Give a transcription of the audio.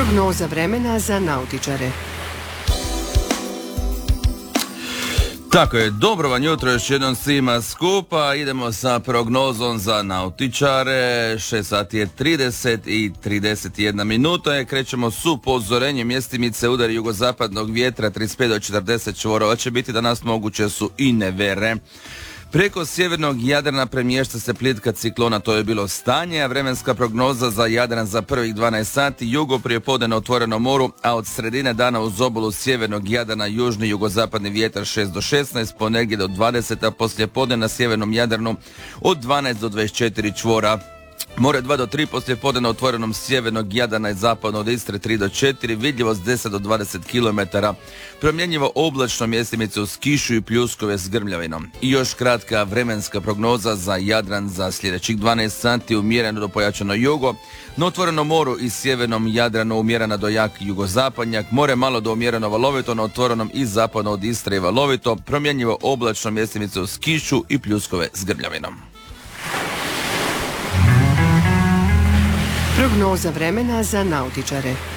Prognoza vremena za nautičare. Tako je, dobro vam jutro još jednom svima skupa. Idemo sa prognozom za nautičare. 6 sati je 30 i 31 minuta. Krećemo s upozorenjem mjestimice udari jugozapadnog vjetra 35 do 40 čvorova. Će biti danas moguće su i nevere. Preko sjevernog Jadrana premješta se plitka ciklona, to je bilo stanje, a vremenska prognoza za Jadran za prvih 12 sati, jugo prijepodne na otvorenom moru, a od sredine dana uz obalu sjevernog Jadrana južni jugozapadni vjetar 6 do 16, ponegdje do 20, a poslijepodne na sjevernom Jadranu od 12 do 24 čvora. More 2 do 3 poslijepodne na otvorenom sjevernog Jadrana i zapadno od Istre 3 do 4, vidljivost 10 do 20 km, promjenjivo oblačno, mjestimice uz kišu i pljuskove s grmljavinom. I još kratka vremenska prognoza za Jadran za sljedećih 12 sati, umjereno do pojačano jugo, na otvorenom moru i sjevernom Jadranu umjerena do jak jugozapadnjak, more malo do umjereno valovito, na otvorenom i zapadno od Istre i valovito, promjenjivo oblačno, mjestimice uz kišu i pljuskove s grmljavinom. Prognoza vremena za nautičare.